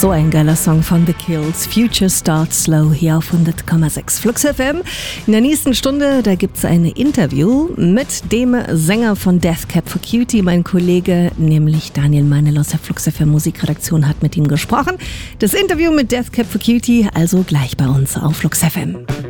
So ein geiler Song von The Kills. Future Starts Slow hier auf 100,6 Flux FM. In der nächsten Stunde, da gibt es ein Interview mit dem Sänger von Death Cab for Cutie. Mein Kollege, nämlich Daniel Meinel aus der Flux FM Musikredaktion, hat mit ihm gesprochen. Das Interview mit Death Cab for Cutie, also gleich bei uns auf Flux FM.